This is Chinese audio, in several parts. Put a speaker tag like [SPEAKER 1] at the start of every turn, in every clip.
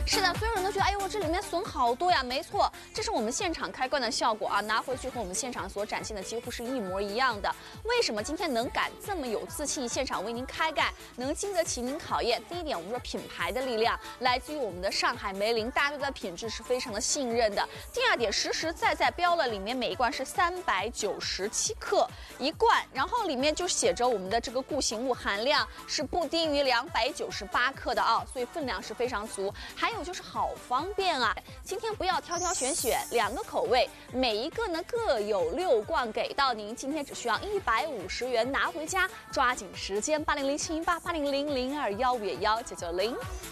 [SPEAKER 1] 是的，所有人都觉得，哎呦，这里面笋好多呀。没错，这是我们现场开罐的效果啊，拿回去和我们现场所展现的几乎是一模一样的。为什么今天能敢这么有自信，现场为您开盖，能经得起您考验？第一点，我们说品牌的力量来自于我们的上海梅林，大家对它的品质是非常的信任的。第二点，实实在在标了，里面每一罐是397克一罐，然后里面就写着我们的这个固形物含量是不低于298克的啊，所以分量是非常足。还有就是好方便啊，今天不要挑挑选选，2个口味，每一个呢各有6罐给到您，今天只需要150元拿回家，抓紧时间80078000215119990。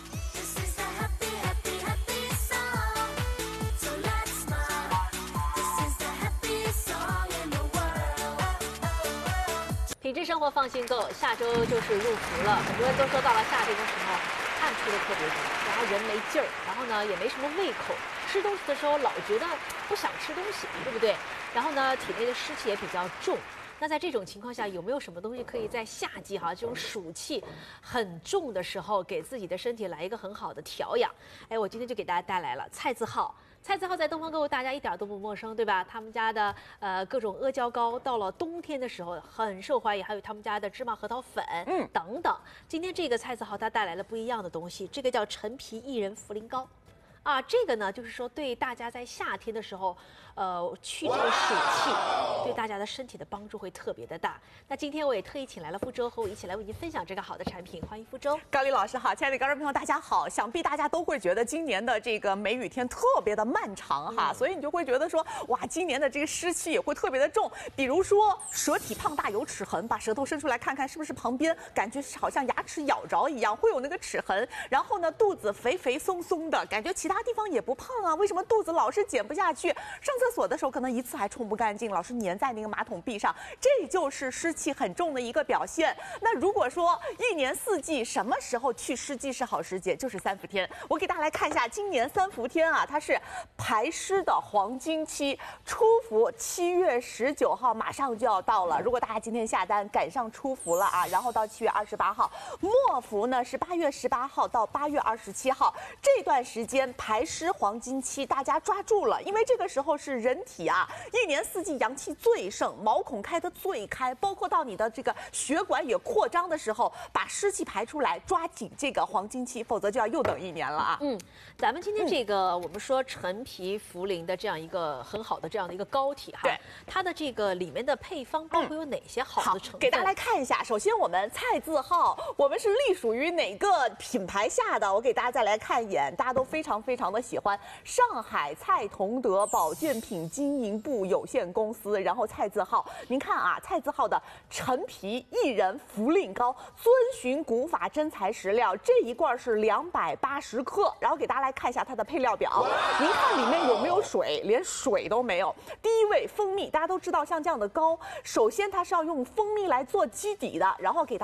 [SPEAKER 2] 品质生活放心购，下周就是入伏了。很多人都说到了夏天的时候，汗出的特别多，然后人没劲儿，然后呢也没什么胃口，吃东西的时候老觉得不想吃东西，对不对？然后呢体内的湿气也比较重。那在这种情况下，有没有什么东西可以在夏季这种暑气很重的时候，给自己的身体来一个很好的调养？哎，我今天就给大家带来了菜字号。菜字号在东方购物大家一点都不陌生，对吧？他们家的各种阿胶糕到了冬天的时候很受欢迎，还有他们家的芝麻核桃粉，等等。今天这个菜字号它带来了不一样的东西，这个叫陈皮薏仁茯苓膏。啊，这个呢，就是说对大家在夏天的时候，去这个暑气，对大家的身体的帮助会特别的大。那今天我也特意请来了傅周和我一起来为您分享这个好的产品，欢迎傅周。
[SPEAKER 3] 高丽老师好，亲爱的观众朋友大家好。想必大家都会觉得今年的这个梅雨天特别的漫长哈，所以你就会觉得说，哇，今年的这个湿气也会特别的重。比如说舌体胖大有齿痕，把舌头伸出来看看是不是旁边感觉好像牙齿咬着一样，会有那个齿痕。然后呢，肚子肥肥松松的，感觉其他地方也不胖啊，为什么肚子老是减不下去？上厕所的时候可能一次还冲不干净，老是粘在那个马桶壁上，这就是湿气很重的一个表现。那如果说一年四季什么时候去湿季是好时节，就是3伏天。我给大家来看一下，今年3伏天啊，它是排湿的黄金期，初伏7月19号马上就要到了。如果大家今天下单赶上初伏了啊，然后到7月28号，末伏呢是8月18号到8月27号，这段时间排湿黄金期，大家抓住了，因为这个时候是人体啊一年四季阳气最盛，毛孔开得最开，包括到你的这个血管也扩张的时候，把湿气排出来，抓紧这个黄金期，否则就要又等1年了啊。
[SPEAKER 2] 咱们今天这个我们说陈皮茯苓的这样一个很好的这样的一个膏体哈，
[SPEAKER 3] 对，
[SPEAKER 2] 它的这个里面的配方包括有哪些好的成分？
[SPEAKER 3] 给大家来看一下，首先我们菜字号，我们是隶属于哪个品牌下的？我给大家再来看一眼，大家都非常非常的喜欢上海蔡同德保健品经营部有限公司，然后菜字号，您看啊，菜字号的陈皮薏仁茯苓膏，遵循古法真材实料，这一罐是280克，然后给大家来看一下它的配料表，您看里面有没有水？连水都没有。第一位蜂蜜，大家都知道，像这样的膏，首先它是要用蜂蜜来做基底的，然后给大家